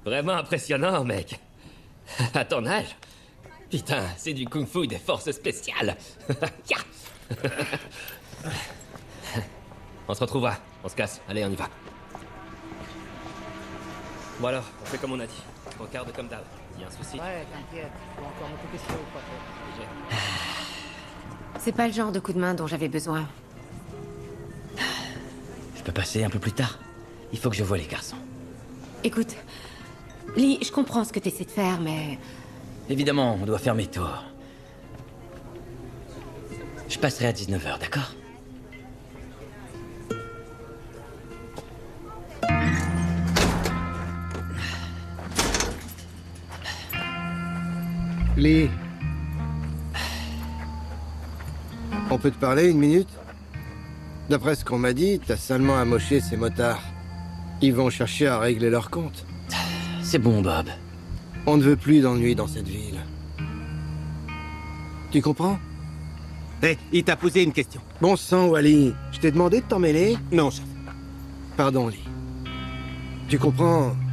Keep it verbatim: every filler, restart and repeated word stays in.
Vraiment impressionnant, mec. À ton âge. Putain, c'est du kung-fu des forces spéciales. On se retrouvera. On se casse. Allez, on y va. Bon alors, on fait comme on a dit. On garde comme d'hab. Y a un souci? Ouais, t'inquiète. Faut encore m'occuper de ça ou pas trop. C'est pas le genre de coup de main dont j'avais besoin. Je peux passer un peu plus tard. Il faut que je voie les garçons. Écoute, Lee, je comprends ce que t'essaies de faire, mais... Évidemment, on doit fermer tôt. Je passerai à dix-neuf heures, d'accord? Lee. On peut te parler une minute? D'après ce qu'on m'a dit, t'as salement amoché ces motards. Ils vont chercher à régler leur compte. C'est bon, Bob. On ne veut plus d'ennui dans cette ville. Tu comprends? Hé, hey, il t'a posé une question. Bon sang, Wally. Je t'ai demandé de t'en mêler? Non, chef. Pardon, Lee. Tu comprends?